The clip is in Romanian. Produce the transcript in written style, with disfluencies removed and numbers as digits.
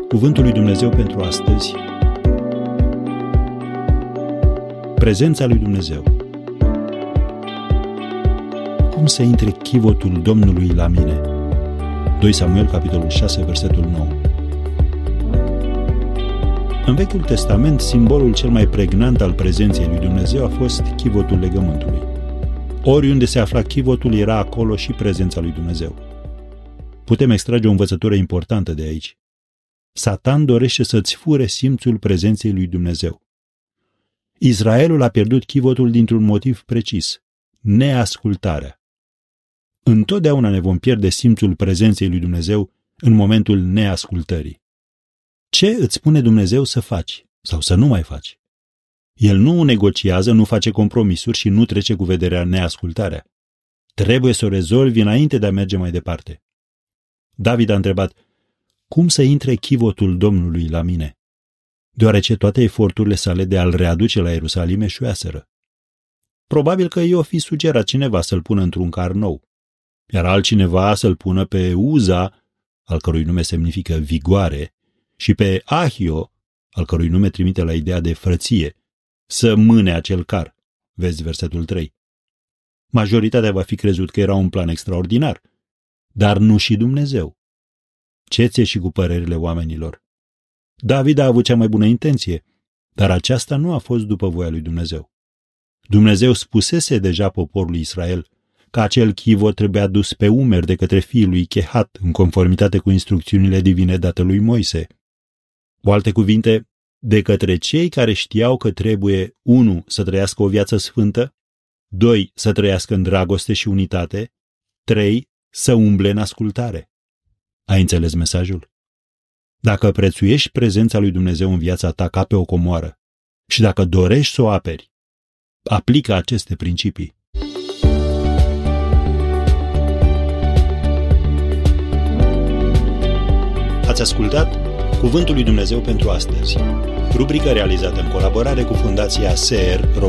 Cuvântul lui Dumnezeu pentru astăzi. Prezența lui Dumnezeu. Cum să intre chivotul Domnului la mine? 2 Samuel, capitolul 6, versetul 9. În Vechiul Testament, simbolul cel mai pregnant al prezenței lui Dumnezeu a fost chivotul legământului. Oriunde se afla chivotul, era acolo și prezența lui Dumnezeu. Putem extrage o învățătură importantă de aici. Satan dorește să-ți fure simțul prezenței lui Dumnezeu. Israelul a pierdut chivotul dintr-un motiv precis: neascultarea. Întotdeauna ne vom pierde simțul prezenței lui Dumnezeu în momentul neascultării. Ce îți spune Dumnezeu să faci sau să nu mai faci? El nu negociază, nu face compromisuri și nu trece cu vederea neascultarea. Trebuie să o rezolvi înainte de a merge mai departe. David a întrebat: cum să intre chivotul Domnului la mine? Deoarece toate eforturile sale de a-l readuce la Ierusalim eșuaseră. Probabil că i-o fi sugerat cineva să-l pună într-un car nou, iar altcineva să-l pună pe Uza, al cărui nume semnifică vigoare, și pe Ahio, al cărui nume trimite la ideea de frăție, să mâne acel car. Vezi versetul 3. Majoritatea va fi crezut că era un plan extraordinar, dar nu și Dumnezeu. Ce ți-e și cu părerile oamenilor? David a avut cea mai bună intenție, dar aceasta nu a fost după voia lui Dumnezeu. Dumnezeu spusese deja poporului Israel că acel chivot trebuia dus pe umeri de către fiul lui Chehat, în conformitate cu instrucțiunile divine date lui Moise. Cu alte cuvinte, de către cei care știau că trebuie 1. Să trăiască o viață sfântă, 2. Să trăiască în dragoste și unitate, 3. Să umble în ascultare. Ai înțeles mesajul? Dacă prețuiești prezența lui Dumnezeu în viața ta ca pe o comoară și dacă dorești să o aperi, aplică aceste principii. Ați ascultat Cuvântul lui Dumnezeu pentru astăzi, rubrică realizată în colaborare cu Fundația SER